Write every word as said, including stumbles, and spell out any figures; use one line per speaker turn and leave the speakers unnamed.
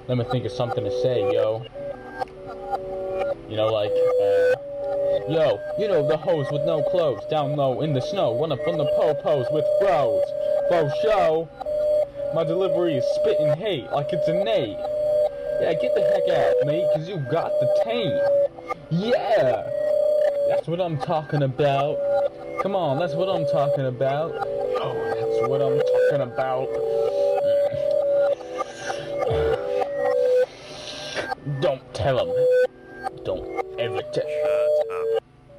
Let me think of something to say, yo. You know, like, uh, yo, you know the hoes with no clothes, down low in the snow, run up on the po-pos with bros. Faux show. My delivery is spitting hate like it's a nade. Yeah, get the heck out, mate, cause you got the taint. Yeah! That's what I'm talking about. Come on, that's what I'm talking about. Oh, that's what I'm talking about. Don't tell him. Don't ever tell.